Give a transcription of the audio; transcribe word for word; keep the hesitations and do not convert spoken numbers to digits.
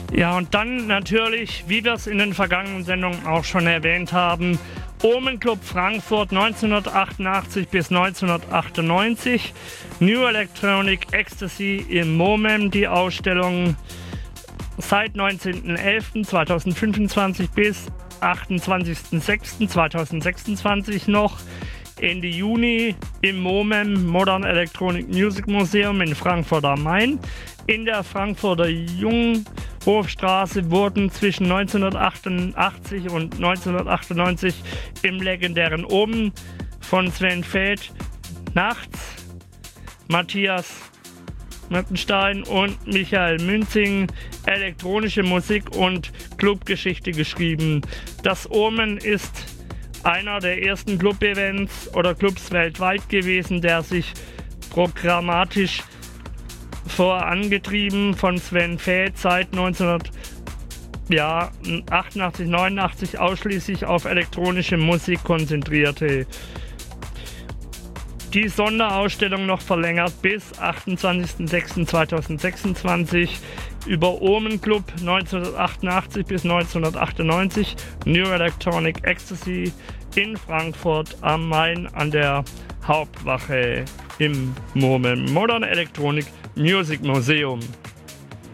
Ja, und dann natürlich, wie wir es in den vergangenen Sendungen auch schon erwähnt haben, Omen Club Frankfurt neunzehnhundertachtundachtzig bis neunzehnhundertachtundneunzig, New Electronic Ecstasy im MOMEM, die Ausstellung seit neunzehnten elften zweitausendfünfundzwanzig bis achtundzwanzigsten sechsten zweitausendsechsundzwanzig noch. Ende Juni im MOMEM, Modern Electronic Music Museum in Frankfurt am Main. In der Frankfurter Junghofstraße wurden zwischen neunzehnhundertachtundachtzig und neunzehnhundertachtundneunzig im legendären Omen von Sven Väth nachts Matthias Möppenstein und Michael Münzing elektronische Musik und Clubgeschichte geschrieben. Das Omen ist einer der ersten Club-Events oder Clubs weltweit gewesen, der sich programmatisch vorangetrieben von Sven Väth seit neunzehnhundertachtundachtzig, neunundachtzig ausschließlich auf elektronische Musik konzentrierte. Die Sonderausstellung noch verlängert bis achtundzwanzigsten sechsten zweitausendsechsundzwanzig über Omen Club neunzehnhundertachtundachtzig bis neunzehnhundertachtundneunzig, New Electronic Ecstasy in Frankfurt am Main an der Hauptwache im MOMEM, Modern Electronic Music Museum.